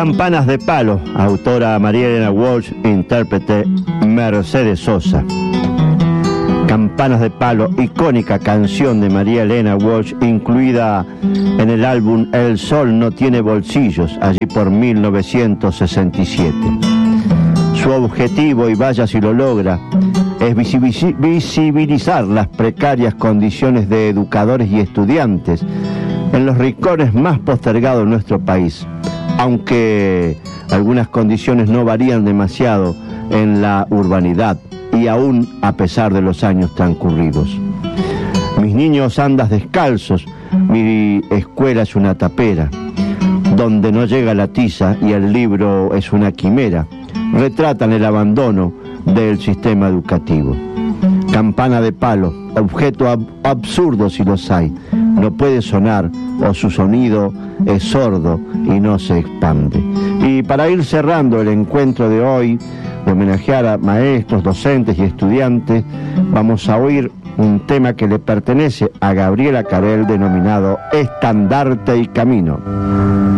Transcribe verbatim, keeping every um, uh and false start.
Campanas de palo, autora María Elena Walsh, intérprete Mercedes Sosa. Campanas de palo, icónica canción de María Elena Walsh, incluida en el álbum El Sol no tiene bolsillos, allí por mil novecientos sesenta y siete. Su objetivo, y vaya si lo logra, es visibilizar las precarias condiciones de educadores y estudiantes en los rincones más postergados de nuestro país, aunque algunas condiciones no varían demasiado en la urbanidad y aún a pesar de los años transcurridos. Mis niños andan descalzos, mi escuela es una tapera, donde no llega la tiza y el libro es una quimera, retratan el abandono del sistema educativo. Campana de palo, objeto ab- absurdo si los hay, no puede sonar o su sonido es sordo y no se expande. Y para ir cerrando el encuentro de hoy, de homenajear a maestros, docentes y estudiantes, vamos a oír un tema que le pertenece a Gabriela Carel denominado Estandarte y Camino.